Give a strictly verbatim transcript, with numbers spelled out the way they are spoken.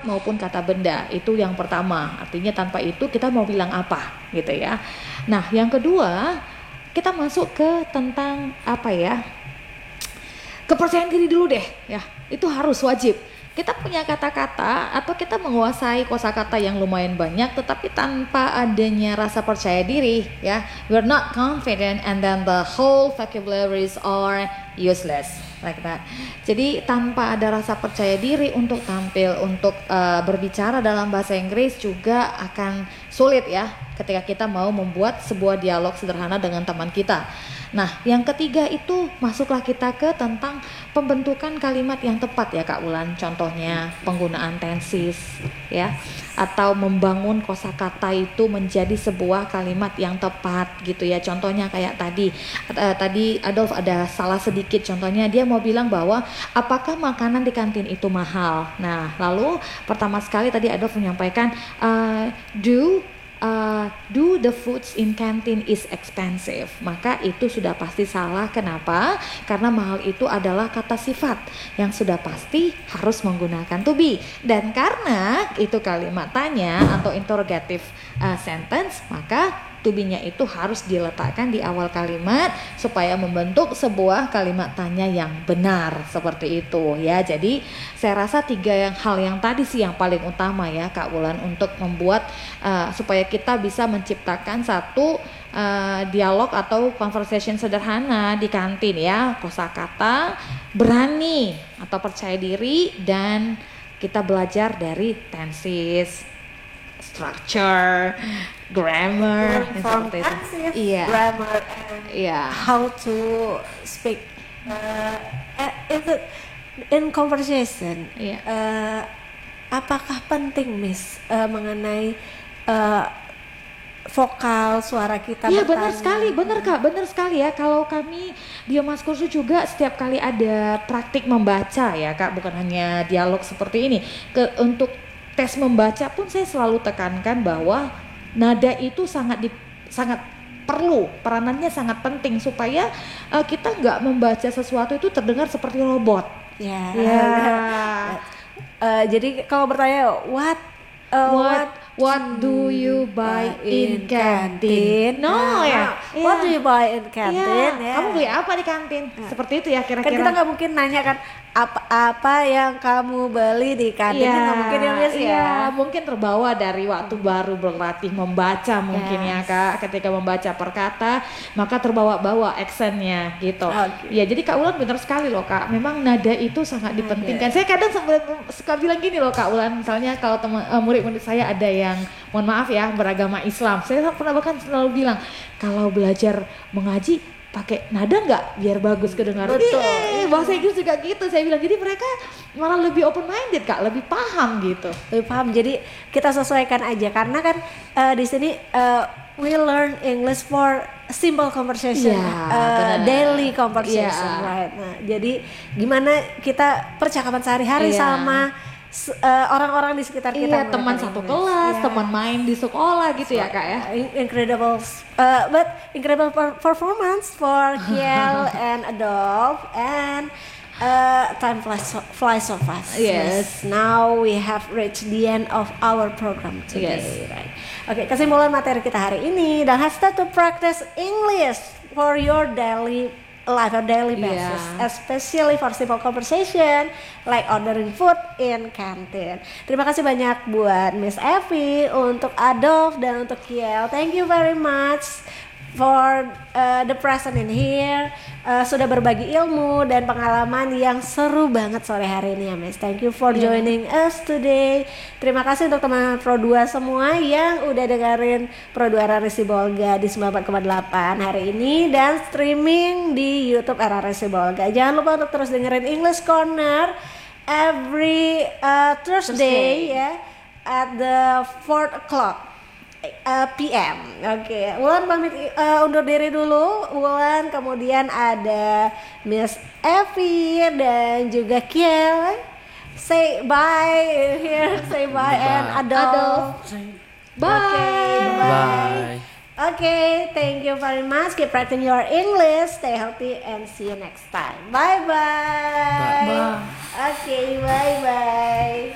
maupun kata benda. Itu yang pertama. Artinya tanpa itu kita mau bilang apa gitu ya. Nah, yang kedua, kita masuk ke tentang apa ya? Kepercayaan diri dulu deh ya. Itu harus wajib. Kita punya kata-kata atau kita menguasai kosakata yang lumayan banyak, tetapi tanpa adanya rasa percaya diri ya, we're not confident and then the whole vocabularies are useless like that. Jadi tanpa ada rasa percaya diri untuk tampil, untuk uh, berbicara dalam bahasa Inggris juga akan sulit ya ketika kita mau membuat sebuah dialog sederhana dengan teman kita. Nah, yang ketiga itu masuklah kita ke tentang pembentukan kalimat yang tepat ya Kak Wulan. Contohnya penggunaan tenses ya, atau membangun kosakata itu menjadi sebuah kalimat yang tepat gitu ya. Contohnya kayak tadi, uh, tadi Adolf ada salah sedikit. Contohnya dia mau bilang bahwa apakah makanan di kantin itu mahal. Nah, lalu pertama sekali tadi Adolf menyampaikan uh, do Uh, do the foods in canteen is expensive. Maka itu sudah pasti salah. Kenapa? Karena mahal itu adalah kata sifat yang sudah pasti harus menggunakan to be. Dan karena itu kalimat tanya atau interrogative uh, sentence, maka to be-nya itu harus diletakkan di awal kalimat supaya membentuk sebuah kalimat tanya yang benar seperti itu ya. Jadi saya rasa tiga yang hal yang tadi sih yang paling utama ya Kak Wulan untuk membuat uh, supaya kita bisa menciptakan satu uh, dialog atau conversation sederhana di kantin ya. Kosakata, berani atau percaya diri, dan kita belajar dari tenses, structure, grammar, seperti itu. Iya. Grammar and yeah. how to speak. Uh, in, the, in conversation, yeah. uh, apakah penting, Miss, uh, mengenai uh, vokal suara kita? Iya benar sekali, benar Kak, benar sekali ya. Kalau kami di Mas Kursus juga setiap kali ada praktik membaca ya Kak, bukan hanya dialog seperti ini. Ke untuk tes membaca pun saya selalu tekankan bahwa nada itu sangat di, sangat perlu, peranannya sangat penting supaya uh, kita nggak membaca sesuatu itu terdengar seperti robot. Ya. Yeah. uh, jadi kalau bertanya what uh, what what what do you buy in canteen? No ya. Yeah. What do you buy in canteen? Yeah. Yeah. Kamu beli apa di kantin? Yeah. Seperti itu ya kira-kira. Kan kita nggak mungkin nanya kan apa-apa yang kamu beli di kantin, yeah, nggak mungkin ya Miss ya. Yeah, mungkin terbawa dari waktu baru berlatih membaca mungkin yes. ya Kak. Ketika membaca per kata maka terbawa-bawa aksennya gitu. Okay. Ya jadi Kak Wulan benar sekali loh Kak. Memang nada itu sangat dipentingkan. Okay. Saya kadang suka bilang gini loh Kak Wulan. Misalnya kalau teman uh, murid-murid saya ada yang mohon maaf ya beragama Islam. Saya pernah bahkan selalu bilang kalau belajar mengaji pakai nada nggak biar bagus kedengaran. Betul. Iya, bahasa Inggris juga gitu saya bilang. Jadi mereka malah lebih open minded Kak, lebih paham gitu. Lebih paham. Jadi kita sesuaikan aja karena kan uh, di sini uh, we learn English for simple conversation, yeah, uh, daily conversation, yeah. right? Nah, jadi gimana kita percakapan sehari-hari yeah. sama Uh, orang-orang di sekitar kita, iya, teman satu English. kelas, yeah. teman main di sekolah gitu so, ya Kak ya. Incredible, uh, but incredible per- performance for Kiel and Adolf, and uh, time flies so, flies so fast. Yes. Now we have reached the end of our program today. Yes. Right. Oke, okay, kesimpulan materi kita hari ini, dan has to practice English for your daily life or daily basis, yeah. especially for simple conversation like ordering food in canteen. Terima kasih banyak buat Miss Evi, untuk Adolf, dan untuk Kiel. Thank you very much for uh, the present in here, uh, sudah berbagi ilmu dan pengalaman yang seru banget sore hari ini ya Miss. Thank you for yeah. joining us today. Terima kasih untuk teman Pro dua semua yang udah dengerin Pro dua R R S Sibolga di sembilan puluh empat koma delapan hari ini dan streaming di YouTube R R S Sibolga. Jangan lupa untuk terus dengerin English Corner every uh, Thursday, Thursday ya at the four o'clock Uh, P M. Oke, okay. Wulan pamit uh, undur diri dulu. Wulan, kemudian ada Miss Evi dan juga Kiel. Say bye here, say bye, bye. And Adolf. Bye. Okay, bye. Bye. Okay, thank you very much. Keep practicing your English. Stay healthy and see you next time. Bye bye. Bye bye. Okay, bye bye.